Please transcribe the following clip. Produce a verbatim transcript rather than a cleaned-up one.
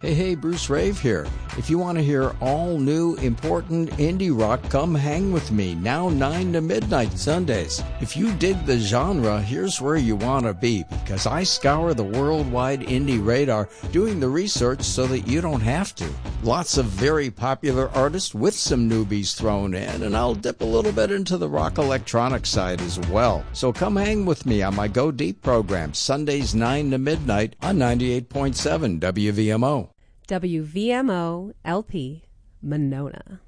Hey, hey, Bruce Rave here. If you want to hear all new, important indie rock, come hang with me, now nine to midnight Sundays. If you dig the genre, here's where you want to be, because I scour the worldwide indie radar, doing the research so that you don't have to. Lots of very popular artists with some newbies thrown in, and I'll dip a little bit into the rock electronic side as well. So come hang with me on my Go Deep program, Sundays nine to midnight on ninety-eight point seven W V M O. W V M O L P, Monona.